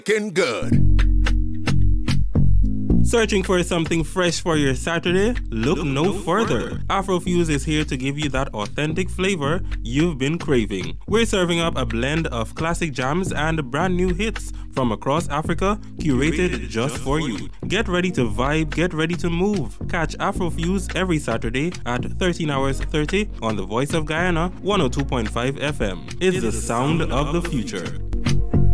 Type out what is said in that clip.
Looking good. Searching for something fresh for your Saturday? Look no further. Afrofuse is here to give you that authentic flavor you've been craving. We're serving up a blend of classic jams and brand new hits from across Africa, curated just for you. Get ready to vibe, get ready to move. Catch Afrofuse every Saturday at 13 hours 30 on the Voice of Guyana 102.5 FM. It's the sound of the future.